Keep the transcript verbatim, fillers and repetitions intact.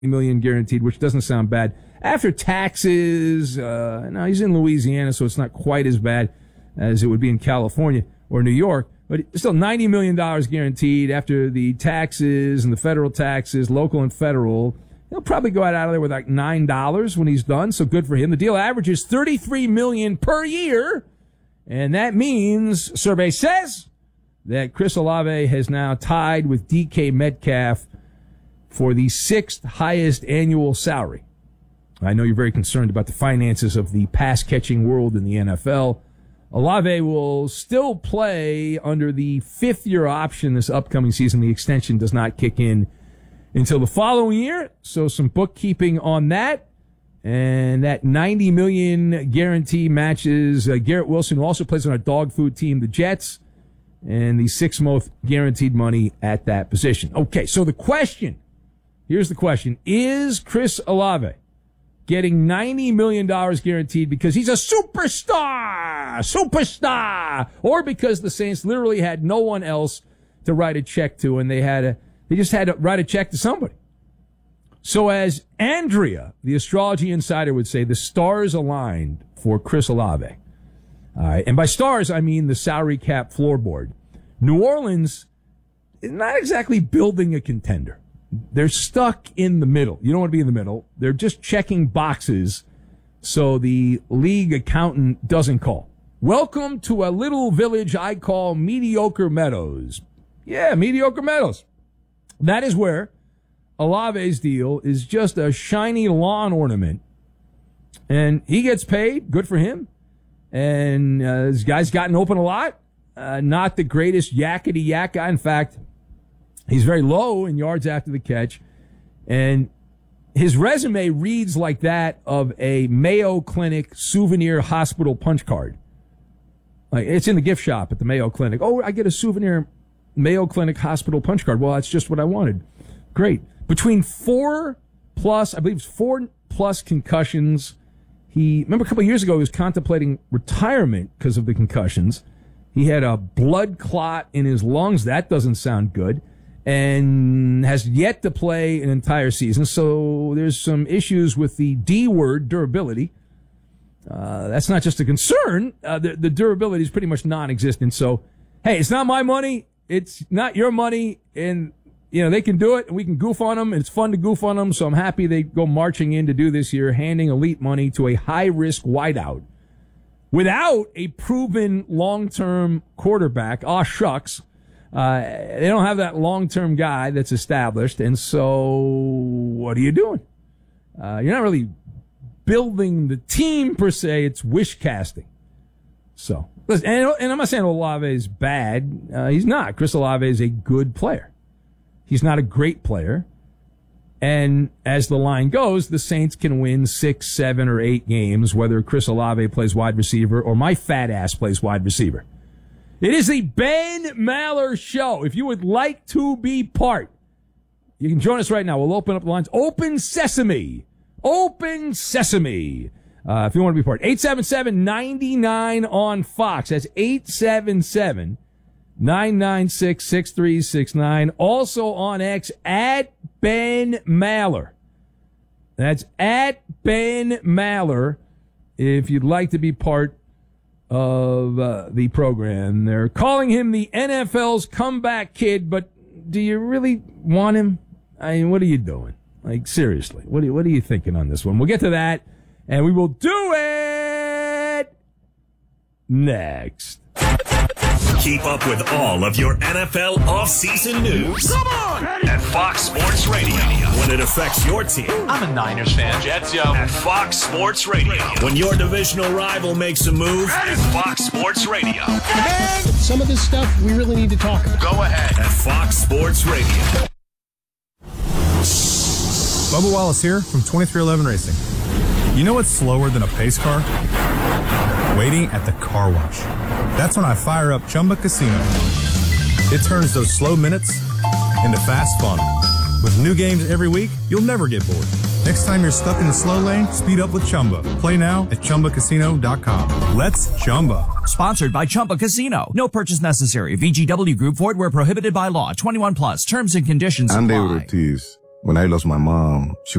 million guaranteed, which doesn't sound bad. After taxes, uh, now he's in Louisiana, so it's not quite as bad as it would be in California or New York, but still ninety million dollars guaranteed after the taxes and the federal taxes, local and federal. He'll probably go out of there with like nine dollars when he's done, so good for him. The deal averages thirty-three million dollars per year, and that means, survey says, that Chris Olave has now tied with D K Metcalf for the sixth highest annual salary. I know you're very concerned about the finances of the pass-catching world in the N F L. Olave will still play under the fifth-year option this upcoming season. The extension does not kick in until the following year, so some bookkeeping on that. And that ninety million dollars guarantee matches uh, Garrett Wilson, who also plays on a dog food team, the Jets, and the sixth most guaranteed money at that position. Okay, so the question, here's the question. Is Chris Olave getting ninety million dollars guaranteed because he's a superstar, superstar, or because the Saints literally had no one else to write a check to, and they had a, they just had to write a check to somebody? So as Andrea, the astrology insider, would say, the stars aligned for Chris Olave. All right, and by stars, I mean the salary cap floorboard. New Orleans is not exactly building a contender. They're stuck in the middle. You don't want to be in the middle. They're just checking boxes so the league accountant doesn't call. Welcome to a little village I call Mediocre Meadows. Yeah, Mediocre Meadows. That is where Olave's deal is just a shiny lawn ornament. And he gets paid. Good for him. And uh, this guy's gotten open a lot. Uh, not the greatest yakety yak guy. In fact, he's very low in yards after the catch. And his resume reads like that of a Mayo Clinic souvenir hospital punch card. Like, it's in the gift shop at the Mayo Clinic. Oh, I get a souvenir Mayo Clinic hospital punch card. Well, that's just what I wanted. Great. Between four plus, I believe it's four plus concussions. He, remember a couple of years ago, he was contemplating retirement because of the concussions. He had a blood clot in his lungs. That doesn't sound good. And has yet to play an entire season. So there's some issues with the D word, durability. Uh, that's not just a concern. Uh, the, the durability is pretty much non-existent. So, hey, it's not my money. It's not your money. And, you know, they can do it and we can goof on them. And it's fun to goof on them. So I'm happy they go marching in to do this here, handing elite money to a high-risk wideout without a proven long-term quarterback. Aw, shucks. Uh, they don't have that long-term guy that's established. And so what are you doing? Uh, you're not really building the team per se. It's wish casting. So, listen, and, and I'm not saying Olave is bad. Uh, he's not. Chris Olave is a good player. He's not a great player. And as the line goes, the Saints can win six, seven, or eight games, whether Chris Olave plays wide receiver or my fat ass plays wide receiver. It is the Ben Maller Show. If you would like to be part, you can join us right now. We'll open up the lines. Open sesame. Open sesame. Uh, if you want to be part. eight seven seven, nine nine on Fox. That's eight seven seven, nine nine six, six three six nine. Also on X, at Ben Maller. That's at Ben Maller. If you'd like to be part of uh, the program. They're calling him the N F L's comeback kid, but do you really want him? I mean, what are you doing? Like, seriously, what are you, what are you thinking on this one? We'll get to that, and we will do it next. Keep up with all of your N F L offseason news. Come on! At Fox Sports Radio. When it affects your team. I'm a Niners fan. Jets, yo. At Fox Sports Radio. When your divisional rival makes a move. At Fox Sports Radio. Man, some of this stuff we really need to talk about. Go ahead. At Fox Sports Radio. Bubba Wallace here from twenty-three eleven Racing. You know what's slower than a pace car? Waiting at the car wash. That's when I fire up Chumba Casino. It turns those slow minutes into fast fun. With new games every week, you'll never get bored. Next time you're stuck in the slow lane, speed up with Chumba. Play now at Chumba Casino dot com. Let's Chumba. Sponsored by Chumba Casino. No purchase necessary. V G W Group. Void where prohibited by law. twenty-one plus. Terms and conditions apply. Andy Ortiz When I lost my mom, she